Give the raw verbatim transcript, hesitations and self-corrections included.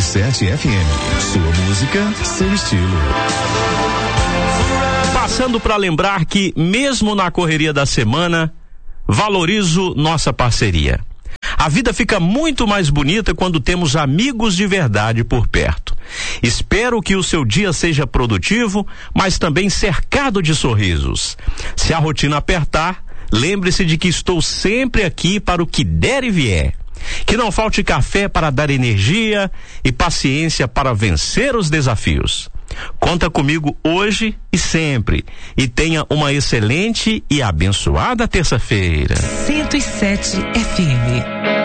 sete F M. Sua música, seu estilo. Passando para lembrar que, mesmo na correria da semana, valorizo nossa parceria. A vida fica muito mais bonita quando temos amigos de verdade por perto. Espero que o seu dia seja produtivo, mas também cercado de sorrisos. Se a rotina apertar, lembre-se de que estou sempre aqui para o que der e vier. Que não falte café para dar energia e paciência para vencer os desafios. Conta comigo hoje e sempre. E tenha uma excelente e abençoada terça-feira. cento e sete F M.